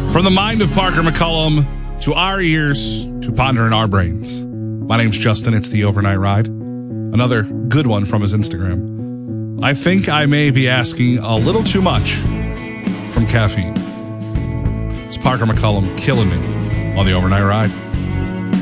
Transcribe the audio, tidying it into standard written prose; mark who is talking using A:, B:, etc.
A: From the mind of Parker McCollum to our ears to ponder in our brains. My name's Justin. It's the Overnight Ride. Another good one from his Instagram. I think I may be asking a little too much from caffeine. It's Parker McCollum killing me on the Overnight Ride.